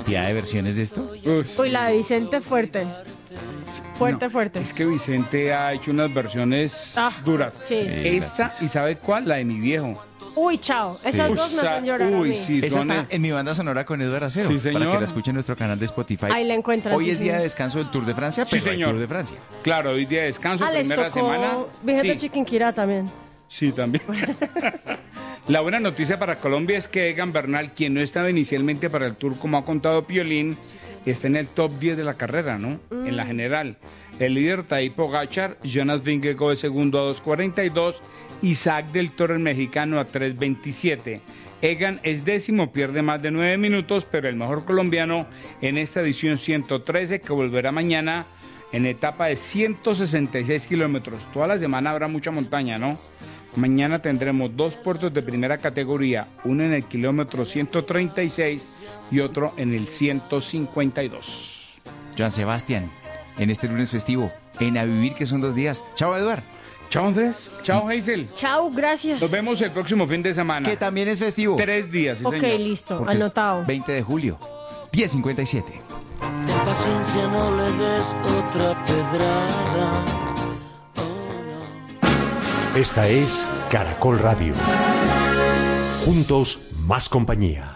cantidad de versiones de esto. Uy, la de Vicente fuerte. Fuerte, No, fuerte. Es que Vicente ha hecho unas versiones duras. Sí. Esta, gracias. ¿y sabe cuál? La de mi viejo. Uy, chao. Esas dos me hacen llorar a mí. sí, Esa son está en mi banda sonora con Eduardo Acero. Sí, señor. Para que la escuchen en nuestro canal de Spotify. Ahí la encuentran. Hoy sí, es día señor. de descanso del Tour de Francia, Sí, pero hay señor. Tour de Francia. Claro, hoy día de descanso, Les primera tocó semana. Vigente Sí. Chiquinquirá también. Sí, también. La buena noticia para Colombia es que Egan Bernal, quien no estaba inicialmente para el Tour, como ha contado Piolín, está en el top 10 de la carrera, ¿no? En la general. El líder Tadej Pogačar, Jonas Vingegaard de segundo a 2.42, Isaac del Toro el mexicano a 3.27. Egan es décimo, pierde más de 9 minutos, pero el mejor colombiano en esta edición 113, que volverá mañana en etapa de 166 kilómetros. Toda la semana habrá mucha montaña, ¿no? Mañana tendremos 2 puertos de primera categoría, uno en el kilómetro 136 y otro en el 152. Joan Sebastián, en este lunes festivo, en A Vivir, que son 2 días. Chao, Eduard. Chao, Andrés. Chao, Hazel. Chao, gracias. Nos vemos el próximo fin de semana. Que también es festivo. 3 días, sí, Ok, señor. listo. Porque es Anotado. 20 de julio, 10:57. De paciencia no le des otra pedrada. Esta es Caracol Radio. Juntos, más compañía.